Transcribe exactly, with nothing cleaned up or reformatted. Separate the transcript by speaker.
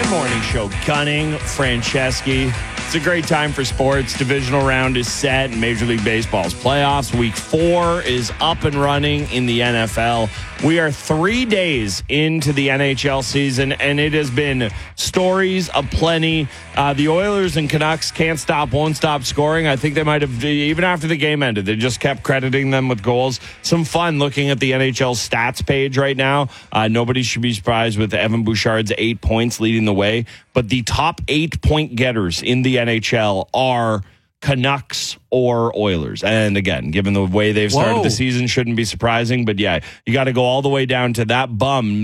Speaker 1: Morning Show. Gunning, Franceschi. It's a great time for sports. Divisional round is set in Major League Baseball's playoffs. Week four is up and running in the N F L. We are three days into the N H L season, and it has been stories aplenty. Uh, the Oilers and Canucks can't stop, won't stop scoring. I think they might have, even after the game ended, they just kept crediting them with goals. Some fun looking at the N H L stats page right now. Uh, nobody should be surprised with Evan Bouchard's eight points leading the way. But the top eight point getters in the N H L are Canucks or Oilers. And again, given the way they've started
Speaker 2: Whoa.
Speaker 1: the season, shouldn't be surprising. But yeah, you got to go all the way down to that bum